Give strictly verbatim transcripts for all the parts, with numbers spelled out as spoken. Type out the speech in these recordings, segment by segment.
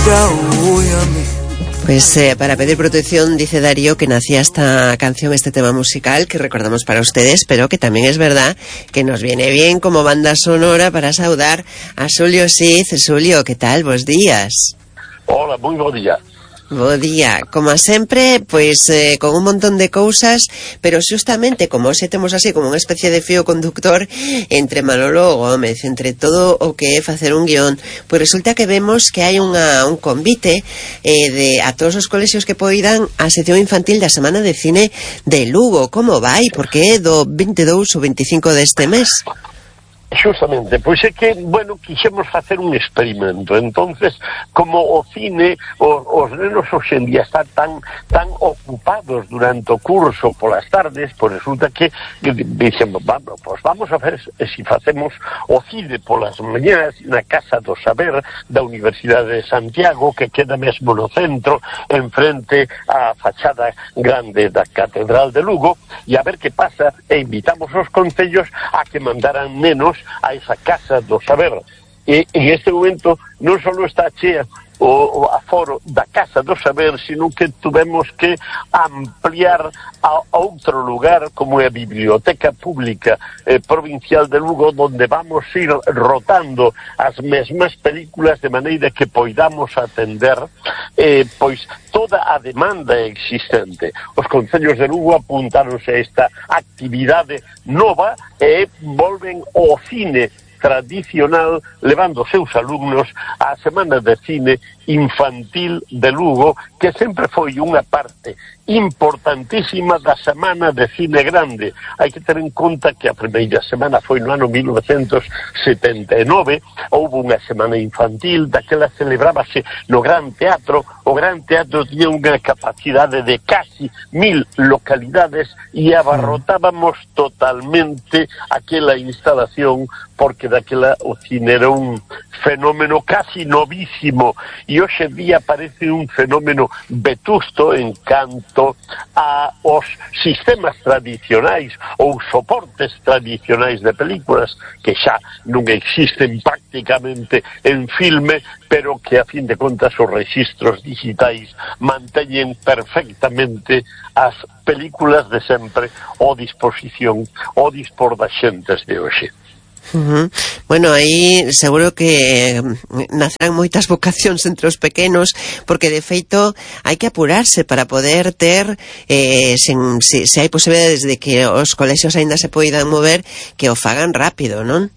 Pues eh, para pedir protección, dice Darío, que nacía esta canción, este tema musical que recordamos para ustedes, pero que también es verdad que nos viene bien como banda sonora para saudar a Xulio Cid. Xulio, ¿qué tal? Bos días. Hola, moi bo día. Bo día, como a sempre, pois eh, con un montón de cousas, pero xustamente como se temos así como unha especie de fío conductor entre Manolo Gómez, entre todo o que é facer un guión, pois resulta que vemos que hai unha, un convite eh, de a todos os colexios que poidan a sección infantil da Semana de Cine de Lugo. Como vai? Porque é do vinte e dous ou vinte e cinco deste mes. Justamente, pois é que, bueno, quixemos facer un experimento. Entonces, como o cine, os, os nenos hoxendía están tan tan ocupados durante o curso polas tardes, pois resulta que dicen, vamos, pois vamos a ver se facemos o cine polas mañás na Casa do Saber da Universidade de Santiago, que queda mesmo no centro, enfrente á fachada grande da Catedral de Lugo, e a ver que pasa, e invitamos os concellos a que mandaran nenos a esa Casa do Saber. E en este momento non só está chea o, o aforo da Casa do Saber, sino que tuvemos que ampliar a, a outro lugar como é a Biblioteca Pública eh, Provincial de Lugo, donde vamos ir rotando as mesmas películas de maneira que poidamos atender eh, pois toda a demanda existente. Os concellos de Lugo apuntáronse a esta actividade nova e volven ao cine tradicional, levando os seus alumnos á Semana de Cine Infantil de Lugo, que sempre foi unha parte importantísima da Semana de Cine Grande. Hai que ter en conta que a primeira semana foi no ano mil novecentos setenta e nove, houve unha semana infantil, daquela celebrábase no Gran Teatro. O Gran Teatro tiña unha capacidade de casi mil localidades e abarrotábamos totalmente aquela instalación, porque daquela o cine era un fenómeno casi novísimo, e hoxe en día parece un fenómeno vetusto en canto a os sistemas tradicionais ou soportes tradicionais de películas que xa non existen prácticamente en filme, pero que a fin de contas os registros digitais manteñen perfectamente as películas de sempre ao disposición, ao dispor das xentes de hoxe. Uh-huh. Bueno, aí seguro que nacerán moitas vocacións entre os pequenos, porque de feito hai que apurarse para poder ter eh, sen, se, se hai posibilidades de que os colexios aínda se poidan mover, que o fagan rápido, non?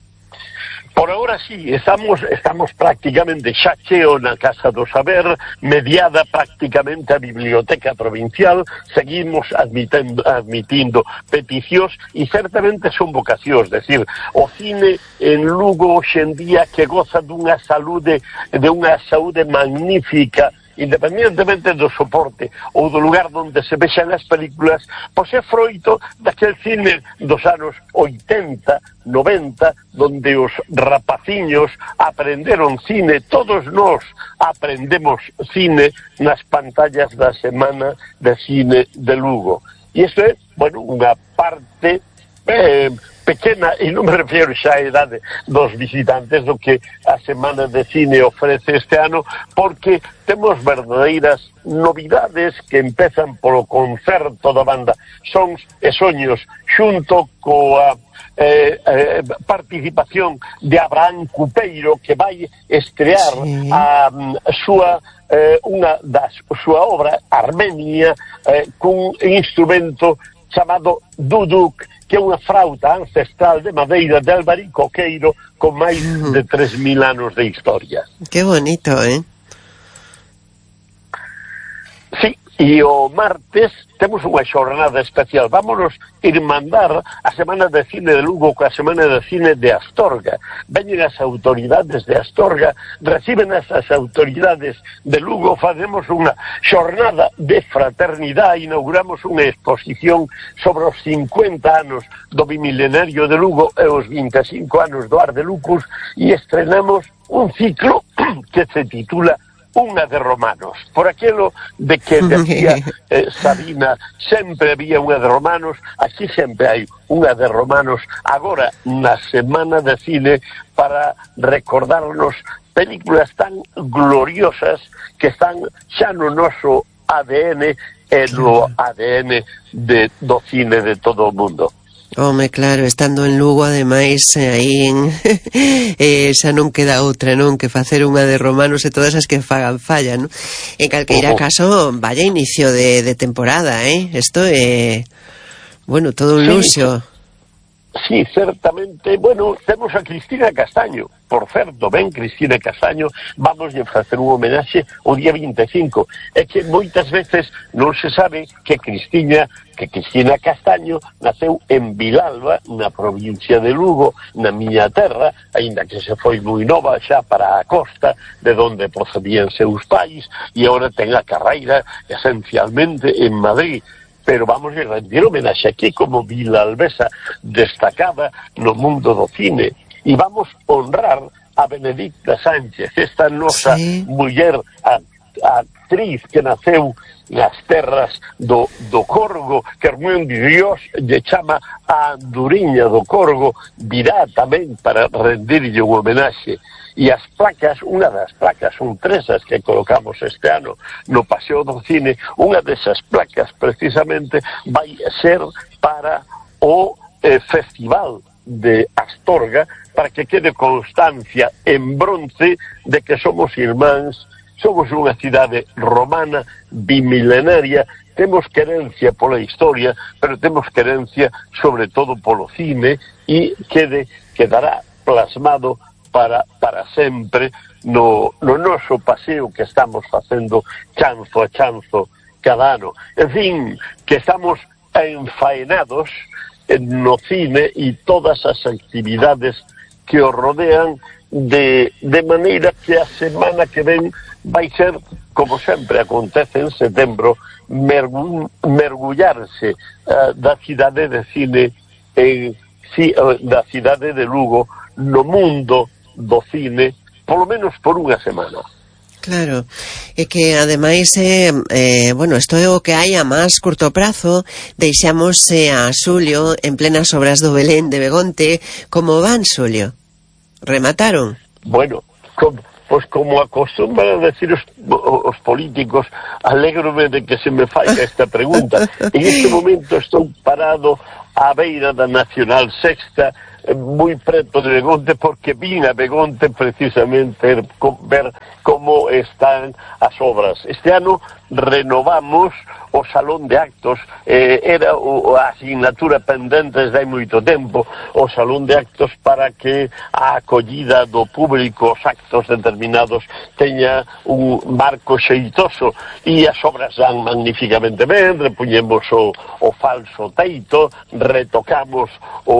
Por ahora sí, estamos estamos prácticamente xa cheo na Casa do Saber, mediada prácticamente a Biblioteca Provincial, seguimos admitindo, admitindo peticións e certamente son vocacións, decir, o cine en Lugo hoxendía que goza dunha saúde, de unha saúde magnífica, independentemente do soporte ou do lugar onde se vexan as películas, pois é froito daquel cine dos anos oitenta, noventa, donde os rapaciños aprenderon cine. Todos nós aprendemos cine nas pantallas da Semana de Cine de Lugo. E isto é, bueno, unha parte eh, pequena, e non me refiro xa a idade dos visitantes do que a Semana de Cine ofrece este ano, porque temos verdadeiras novidades que empezan polo concerto da banda Sons e Soños, xunto coa eh, eh, participación de Abraham Cupeiro, que vai estrear sí. a, a súa eh, unha da súa obra Armenia eh, cun instrumento chamado duduk, que é unha frauta ancestral de madeira de albaricoqueiro con máis de tres mil anos de historia. Que bonito, eh? Sí, e o martes temos unha xornada especial. Vámonos irmandar a Semana de Cine de Lugo coa Semana de Cine de Astorga. Veñen as autoridades de Astorga, reciben as, as autoridades de Lugo, facemos unha xornada de fraternidade, inauguramos unha exposición sobre os cincuenta anos do bimilenario de Lugo e os vinte e cinco anos do Ar de Lucus, e estrenamos un ciclo que se titula unha de romanos. Por aquilo de que decía eh, Sabina, sempre había unha de romanos, aquí sempre hai unha de romanos, agora na Semana de Cine, para recordarnos películas tan gloriosas que están xa no noso A D N e no A D N de, do cine de todo o mundo. Home, claro, estando en Lugo, ademais, aí en, eh, xa non queda outra, non, que facer unha de romanos e todas as que fagan falla, non? En calqueira oh. caso, vaya inicio de, de temporada, eh? Isto é, bueno, todo un sí, luxo. Sí, certamente. Bueno, temos a Cristina Castaño. Por certo, ben, Cristina Castaño, vamos a facer un homenaxe o día vinte e cinco. É que moitas veces non se sabe que Cristina, que Cristina Castaño naceu en Vilalba, na provincia de Lugo, na miña terra, aínda que se foi moi nova xa para a costa, de onde procedían seus pais, e agora ten a carreira esencialmente en Madrid. Pero vamos a rendir homenaxe aquí como vilalbesa destacada no mundo do cine. E vamos honrar a Benedicta Sánchez, esta nosa sí. muller, a, a actriz que naceu nas terras do, do Corgo, que Hermión de Dios lle chama a Anduriña do Corgo, virá tamén para rendirlle un homenaxe. E as placas, unha das placas, son tres as que colocamos este ano no Paseo do Cine, unha desas placas precisamente vai ser para o eh, Festival de Astorga, para que quede constancia en bronce de que somos irmáns, somos unha cidade romana, bimilenaria, temos querencia pola historia, pero temos querencia sobre todo polo cine, e quede, quedará plasmado para, para sempre no, no noso paseo que estamos facendo chanzo a chanzo cada ano. En fin, que estamos enfaenados no cine e todas as actividades que o rodean, de, de maneira que a semana que ven vai ser, como sempre acontece en setembro, mergu, mergullarse uh, da cidade de cine en, si, uh, da cidade de Lugo no mundo do cine, polo menos por unha semana. Claro, é que ademais eh, eh, bueno, isto é o que hai a máis curto prazo. Deixamos eh, a Xulio en plenas obras do Belén de Begonte. Como van, Xulio? Remataron? Bueno, como, pues como acostumbran a decir os, os políticos, alégrome de que se me falla esta pregunta. En este momento estou parado á beira da Nacional Sexta, moi preto de Begonte, porque vin a Begonte precisamente ver como están as obras. Este ano renovamos o Salón de Actos, eh, era o, a asignatura pendente desde hai moito tempo, o Salón de Actos, para que a acollida do público, os actos determinados, teña un marco xeitoso, e as obras dan magníficamente ben. Repuñemos o, o falso teito, retocamos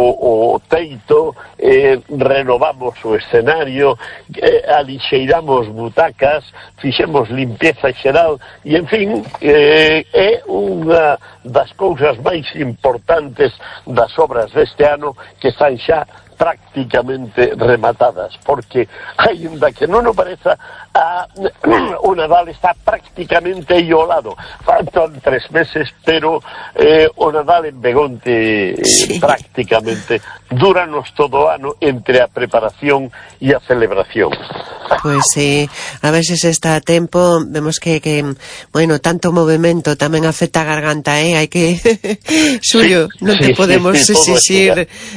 o, o teito, eh, renovamos o escenario, eh, alixeiramos butacas, fixemos limpieza xeral, e en fin, eh, é unha das cousas máis importantes das obras deste ano, que están xa prácticamente rematadas, porque aínda que non o pareza, a, o Nadal está prácticamente aí ao lado. Faltan tres meses, pero eh, o Nadal en Begonte eh, sí. prácticamente dúranos todo o ano entre a preparación e a celebración. Pois sí, a veces está a tempo, vemos que, que bueno, tanto movimento tamén afecta a garganta, eh? Hai que... Xulio, sí, non te sí, podemos sí, sí, exixir...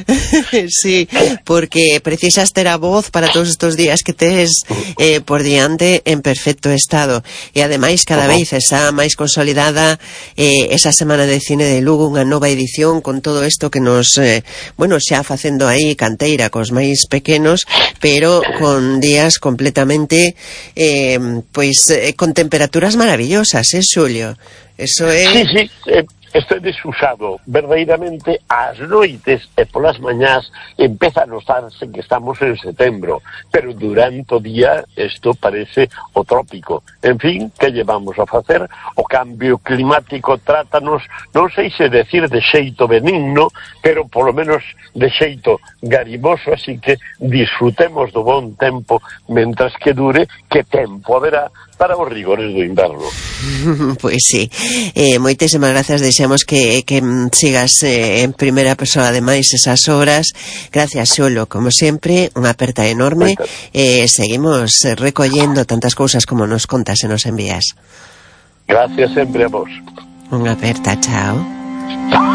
sí, porque precisas ter a voz para todos estos días que tes eh, por diante en perfecto estado. E ademais, cada uh-huh. vez está máis consolidada eh, esa Semana de Cine de Lugo, unha nova edición con todo isto que nos, eh, bueno, xa facendo aí canteira cos máis pequenos, pero con días completamente eh, pois eh, con temperaturas maravillosas, eh, Xulio? Eso é... Sí, sí, eh... Este desusado, verdadeiramente, ás noites e polas mañás empeza a notarse que estamos en setembro, pero durante o día isto parece o trópico. En fin, que llevamos a facer? O cambio climático trátanos, non sei se decir de xeito benigno, pero polo menos de xeito garimoso, así que disfrutemos do bon tempo mentras que dure, que tempo haberá para os rigores do inverno. Pois sí, eh, moitísimas grazas, desexamos que, que sigas eh, en primeira persoa ademais esas obras. Gracias, Xolo, como sempre, unha aperta enorme, e eh, seguimos recollendo tantas cousas como nos contas e nos envías. Gracias sempre a vos. Unha aperta, chao.